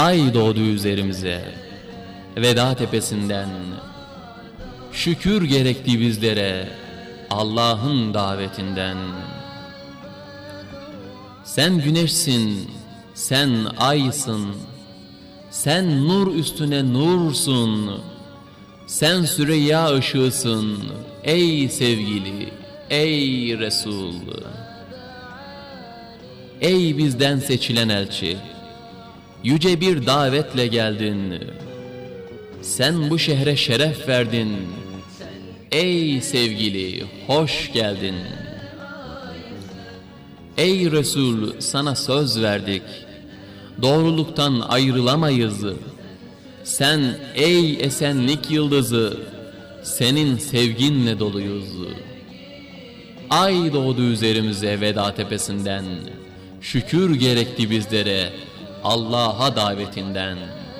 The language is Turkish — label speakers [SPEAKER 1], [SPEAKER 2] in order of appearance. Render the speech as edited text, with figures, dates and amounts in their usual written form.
[SPEAKER 1] Ay doğdu üzerimize, veda tepesinden. Şükür gerekti bizlere, Allah'ın davetinden. Sen güneşsin, sen aysın, sen nur üstüne nursun. Sen Süreyya ışığısın, ey sevgili, ey Resul. Ey bizden seçilen elçi, yüce bir davetle geldin. Sen bu şehre şeref verdin, ey sevgili, hoş geldin. Ey Resul, sana söz verdik, doğruluktan ayrılamayız. Sen ey esenlik yıldızı, senin sevginle doluyuz. Ay doğdu üzerimize veda tepesinden. Şükür gerekti bizlere, Allah'a davetinden.